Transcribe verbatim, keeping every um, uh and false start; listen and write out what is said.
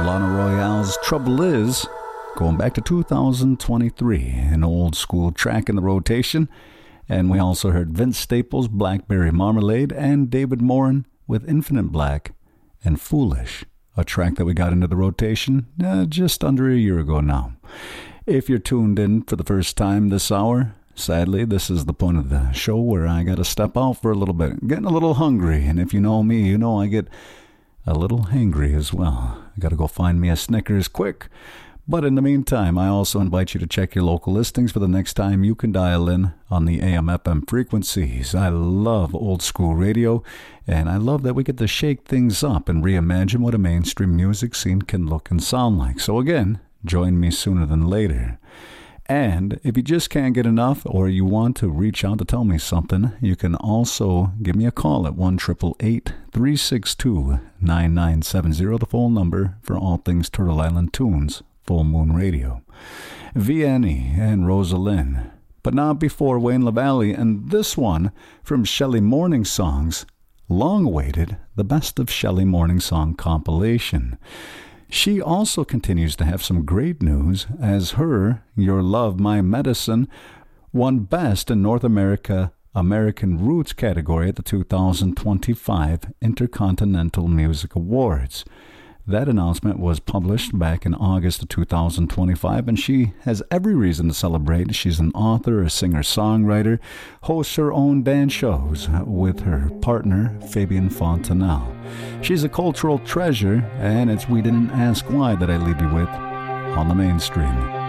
Lana Royale's Trouble Is, going back to two thousand twenty-three, an old school track in the rotation. And we also heard Vince Staples' Blackberry Marmalade and David Morin with Infinite Black and Foolish, a track that we got into the rotation uh, just under a year ago now. If you're tuned in for the first time this hour, sadly, this is the point of the show where I got to step out for a little bit, getting a little hungry. And if you know me, you know I get a little hangry as well. I got to go find me a Snickers quick. But in the meantime, I also invite you to check your local listings for the next time you can dial in on the A M F M frequencies. I love old school radio, and I love that we get to shake things up and reimagine what a mainstream music scene can look and sound like. So again, join me sooner than later. And if you just can't get enough or you want to reach out to tell me something, you can also give me a call at one eight eight eight, three six two, nine nine seven zero, the phone number for all things Turtle Island Tunes, Full Moon Radio. Vianney and Rosalind. But not before Wayne LaValle, and this one from Shelley Morning Songs, long-awaited, the Best of Shelley Morning Song compilation. She also continues to have some great news, as her Your Love, My Medicine won Best in North America American Roots category at the two thousand twenty-five Intercontinental Music Awards. That announcement was published back in August of two thousand twenty-five, and she has every reason to celebrate. She's an author, a singer-songwriter, hosts her own dance shows with her partner, Fabian Fontanelle. She's a cultural treasure, and it's We Didn't Ask Why that I leave you with on the mainstream.